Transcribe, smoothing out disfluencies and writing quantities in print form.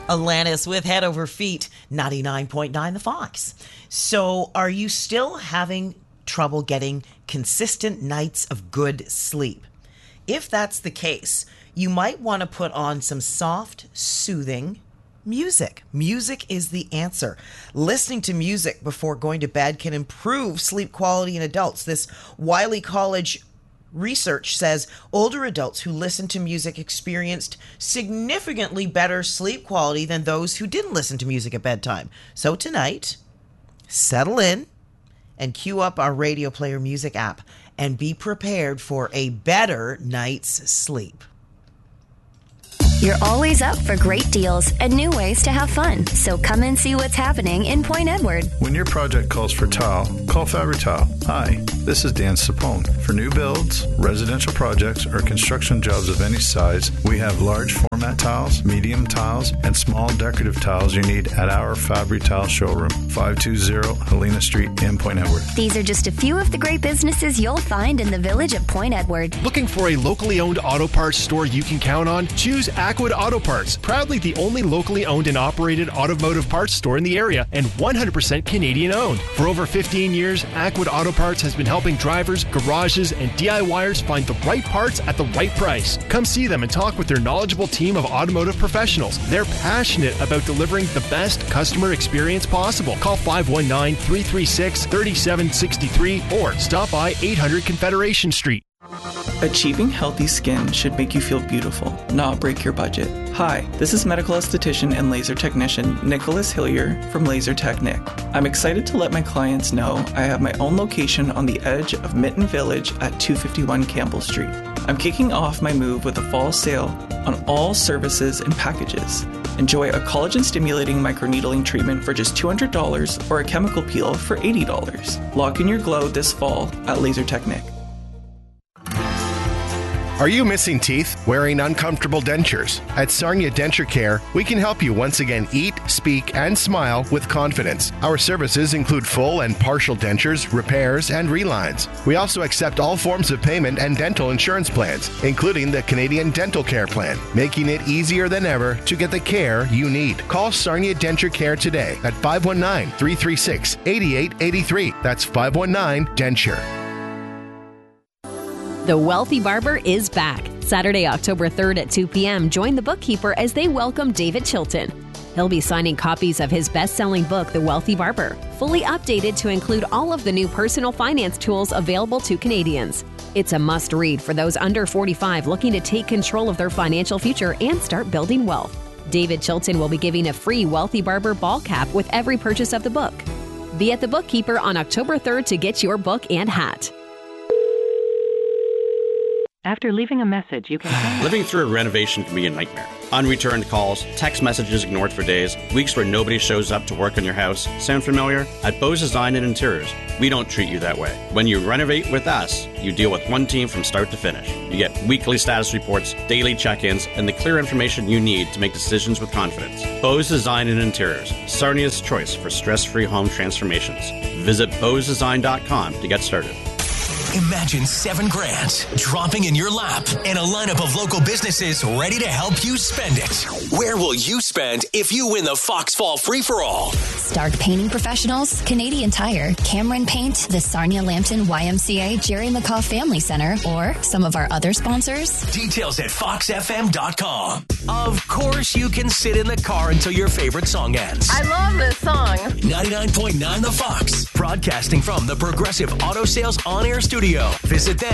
Alanis with Head Over Feet, 99.9 The Fox. So are you still having trouble getting consistent nights of good sleep? If that's the case, you might want to put on some soft, soothing music. Music is the answer. Listening to music before going to bed can improve sleep quality in adults. This Wiley College research says older adults who listened to music experienced significantly better sleep quality than those who didn't listen to music at bedtime. So tonight, settle in and cue up our Radio Player Music app and be prepared for a better night's sleep. You're always up for great deals and new ways to have fun. So come and see what's happening in Point Edward. When your project calls for tile, call Fabri-Tile. Hi, this is Dan Sapone. For new builds, residential projects, or construction jobs of any size, we have large format tiles, medium tiles, and small decorative tiles you need at our Fabri-Tile showroom, 520 Helena Street in Point Edward. These are just a few of the great businesses you'll find in the village of Point Edward. Looking for a locally owned auto parts store you can count on? Choose Aquid Auto Parts, proudly the only locally owned and operated automotive parts store in the area and 100% Canadian owned. For over 15 years, Aquid Auto Parts has been helping drivers, garages, and DIYers find the right parts at the right price. Come see them and talk with their knowledgeable team of automotive professionals. They're passionate about delivering the best customer experience possible. Call 519-336-3763 or stop by 800 Confederation Street. Achieving healthy skin should make you feel beautiful, not break your budget. Hi, this is medical esthetician and laser technician Nicholas Hillier from Laser Tech Nick. I'm excited to let my clients know I have my own location on the edge of Mitten Village at 251 Campbell Street. I'm kicking off my move with a fall sale on all services and packages. Enjoy a collagen-stimulating microneedling treatment for just $200 or a chemical peel for $80. Lock in your glow this fall at Laser Tech Nick. Are you missing teeth? Wearing uncomfortable dentures? At Sarnia Denture Care, we can help you once again eat, speak, and smile with confidence. Our services include full and partial dentures, repairs, and relines. We also accept all forms of payment and dental insurance plans, including the Canadian Dental Care Plan, making it easier than ever to get the care you need. Call Sarnia Denture Care today at 519-336-8883. That's 519-DENTURE. The Wealthy Barber is back. Saturday, October 3rd at 2 p.m., join the bookkeeper as they welcome David Chilton. He'll be signing copies of his best-selling book, The Wealthy Barber, fully updated to include all of the new personal finance tools available to Canadians. It's a must-read for those under 45 looking to take control of their financial future and start building wealth. David Chilton will be giving a free Wealthy Barber ball cap with every purchase of the book. Be at the bookkeeper on October 3rd to get your book and hat. After leaving a message, you can... Living through a renovation can be a nightmare. Unreturned calls, text messages ignored for days, weeks where nobody shows up to work on your house. Sound familiar? At Bose Design and Interiors, we don't treat you that way. When you renovate with us, you deal with one team from start to finish. You get weekly status reports, daily check-ins, and the clear information you need to make decisions with confidence. Bose Design and Interiors, Sarnia's choice for stress-free home transformations. Visit bosedesign.com to get started. Imagine $7,000 dropping in your lap and a lineup of local businesses ready to help you spend it. Where will you spend if you win the Fox Fall Free-for-All? Stark Painting Professionals, Canadian Tire, Cameron Paint, the Sarnia Lambton YMCA Jerry McCaw Family Center, or some of our other sponsors. Details at foxfm.com. Of course, you can sit in the car until your favorite song ends. I love this song. 99.9 The Fox, broadcasting from the Progressive Auto Sales On-Air Studio. Visit them